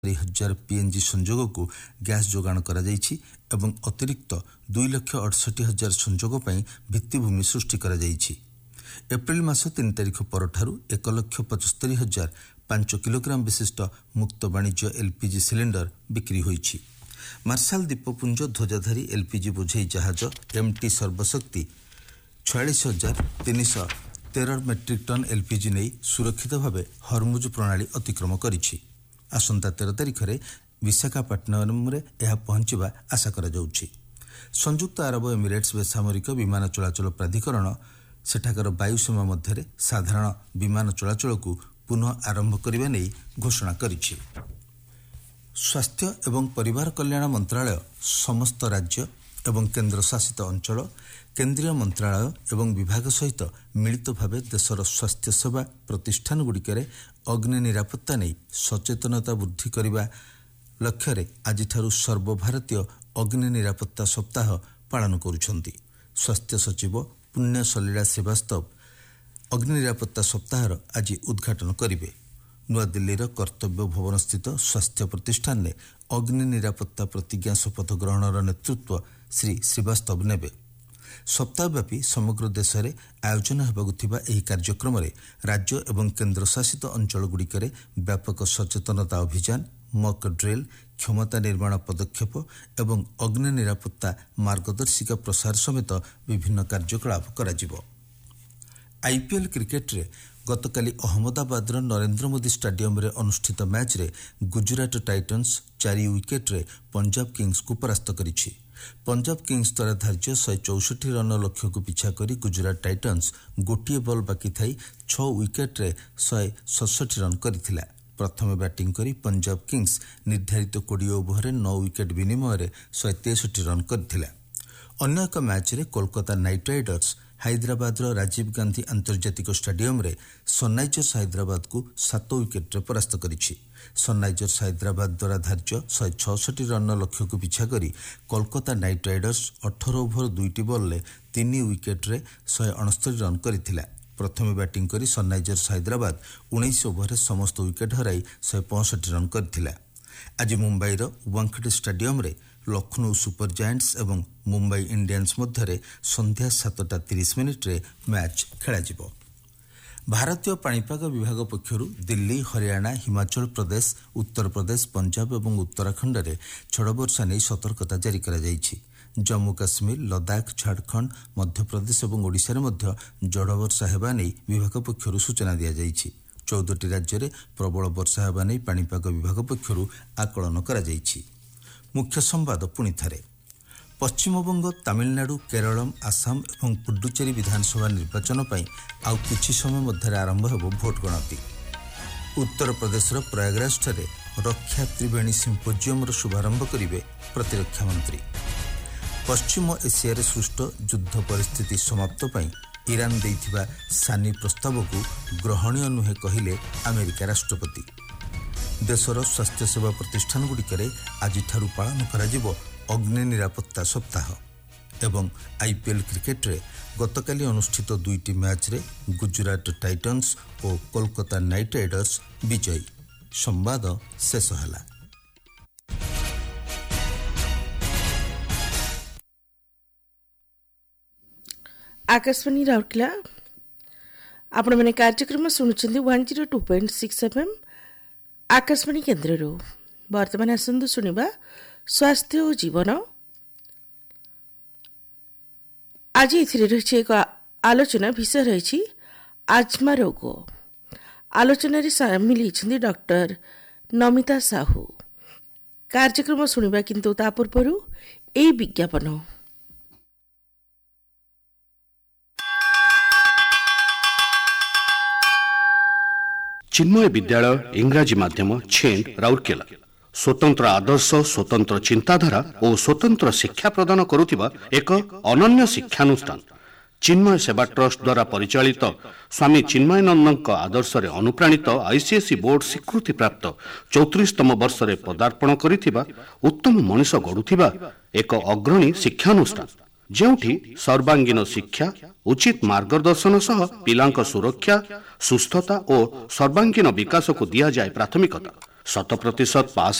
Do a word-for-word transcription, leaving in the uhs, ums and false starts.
हजार पीएनजी संजोग को गैस जोगाण करा जायछि एवं अतिरिक्त दुई लक्ष अड़सठ हजार संजोग पर भित्तिभूमि सृष्टि करा जायछि। एप्रिल मास तीन तारिख परठारु एक लक्ष पचस्तरी हजार पांच किलोग्राम विशिष्ट मुक्त वाणिज्य एलपीजी सिलिंडर बिक्री होइछि। मार्शाल द्वीपपुंज ध्वजाधारी एलपीजी बोझई जहाज एमटी सर्वशक्ति छयालीस हजार तीन सौ तेरह मेट्रिक टन एलपीजी नहीं सुरक्षित भाव हरमुज प्रणाली अतिक्रम करिछि। आसंता तेरह तारिख में विशाखापट्टनम में यह पहुंचवा आशा करा जाउछि। संयुक्त अरब एमिरेट्स बेसामरिक विमान चलाचल प्राधिकरण सेठाकर वायुसेना मध्य साधारण विमान चलाचल को पुनः आरंभ करने नहीं घोषणा करिछि। स्वास्थ्य एवं परिवार कल्याण मंत्रालय समस्त राज्य एवं केन्द्र शासित अंचल केंद्रीय मंत्रालय एवं विभाग सहित मिलित भाव देशर स्वास्थ्य सेवा प्रतिष्ठान गुड़िकरे अग्नि निरापत्ता नहीं सचेतनता वृद्धि करने लक्ष्य आज सर्वभारतीय अग्नि निरापत्ता सप्ताह पालन करुछंती। स्वास्थ्य सचिव पुण्य सलीला श्रीवास्तव अग्नि निरापत्ता सप्ताहर आज उद्घाटन करिवे। नूआ दिल्लीर कर्तव्य भवन स्थित स्वास्थ्य प्रतिष्ठान ने अग्नि निरापत्ता प्रतिज्ञा शपथ ग्रहणर नेतृत्व श्री श्रीवास्तव नेबे। सप्ताहव्यापी समग्र देश में आयोजन होगा कार्यक्रम में राज्य एवं केन्द्र शासित अंचल गुड़िकरे व्यापक सचेतनता अभियान मॉक ड्रिल क्षमता निर्माण पदक्षेप एवं अग्नि निरापत्ता मार्गदर्शिका प्रसार समेत विभिन्न कार्यकलाप कराजिबो। आईपीएल क्रिकेट रे गतकाली अहमदाबाद नरेंद्र मोदी स्टेडियम रे अनुष्ठित मैच रे गुजरात टाइटन्स चारि विकेट रे पंजाब किंग्स को परास्त करिछि। पंजाब किंग्स द्वारा धार्य शहे चौसठ रन लक्ष्य को पिछा करी गुजरात टाइटन्स गोटे बॉल बाकी थी छह विकेट रे शहे सड़सठ रन करथिला। प्रथम बैटिंग करी पंजाब किंग्स निर्धारित कोड़े ओभर नौ विकेट विनिमय शहे तेसठ रन करथिला। अन्य एक मैच रे Kolkata night Riders Hyderabad Rajiv Gandhi अंतर्जातिक stadium रे सनराइजर्स हैदराबाद को सात विकेट रे परास्त करिछि। सनराइजर्स हैदराबाद द्वारा धार्य शहे छसठ रन लक्ष्य को पिछा करी कोलकाता नाइट राइडर्स अठारह ओभर दुईटी बॉल तीन विकेट रे शहे अणस्तरी रन करथिला। प्रथम बैटिंग करी सनराइजर्स हैदराबाद उन्नीस ओभर समस्त विकेट हराई शहे पैंसठ रन करथिला। आज मुंबईर वानखेड़े स्टेडियम रे लखनऊ सुपर जायंट्स एवं मुंबई इंडियंस मध्य संध्या सातटा तीस मिनिट रे मैच खेलाजिबो। भारतीय पाणीपाग विभाग पक्षरु दिल्ली हरियाणा हिमाचल प्रदेश उत्तर प्रदेश पंजाब एवं उत्तराखंड रे झड़ वर्षा नहीं सतर्कता जारी करा जायछि। जम्मू काश्मीर लद्दाख झारखंड मध्य प्रदेश और ओडिशा रे मध्य झड़ वर्षा हेबा नहीं विभाग पक्षरु सूचना दिया जायछि। चौदह राज्य में प्रबल वर्षा हेबा नहीं पाणीपाग विभाग पक्षरु आकलन करा जायछि। मुख्य संवाद पुणी थारे पश्चिमबंग तमिलनाडु केरलम आसाम और पुडुचेरी विधानसभा निर्वाचन पर आउ किछि समय मध्य आरंभ हो भोट गणति। उत्तर प्रदेश प्रयागराज ठारे रक्षा त्रिवेणी सिम्पोजियम शुभारंभ करेंगे प्रतिरक्षा मंत्री। पश्चिम एशिया रे सृष्ट युद्ध परिस्थिति समाप्त पर ईरान देइथिबा सानी प्रस्ताव को ग्रहणीय नुहे कहिले अमेरिका राष्ट्रपति। देशर स्वास्थ्य सेवा प्रतिष्ठान गुड़िकरे आज पालन करा अग्नि निरापत्ता सप्ताह। एवं आईपीएल क्रिकेट रे गतकाली अनुष्ठित दुईटी मैच रे गुजरात टाइटन्स और कोलकाता नाइट राइडर्स विजयी। संवाद शेष हला। आकाशवाणी राउरकेला आपण मैंने कार्यक्रम शुणुंट one zero two point six F M Akashvani केन्द्र। वर्तमान आसतु शुणा स्वास्थ्य और जीवन। आज ए रही एक आलोचना विषय रही आज्मा रोग। आलोचन सामिल होती डॉक्टर नमिता साहू। कार्यक्रम शुणा किंतु ता पूर्व ए विज्ञापन। चिन्मय विद्यालय इंग्राजी माध्यम छेन राउरकेला स्वतंत्र आदर्श स्वतंत्र चिंताधारा और स्वतंत्र शिक्षा प्रदान करुथिबा एक अनन्य शिक्षानुष्ठान चिन्मय सेवा ट्रस्ट द्वारा परिचालित स्वामी चिन्मयानंद आदर्श रे अनुप्राणित आईसीएसई बोर्ड स्वीकृति प्राप्त चौतीसतम वर्ष रे पदार्पण करिथिबा उत्तम मनीष गढ़ुथिबा एक अग्रणी शिक्षानुष्ठान जेउठी सर्वांगीन शिक्षा उचित मार्गदर्शन सह पिलांक सुरक्षा सुस्थता और सर्वांगीन विकास को दिया जाए प्राथमिकता। ଶତ ପ୍ରତିଶତ ପାସ୍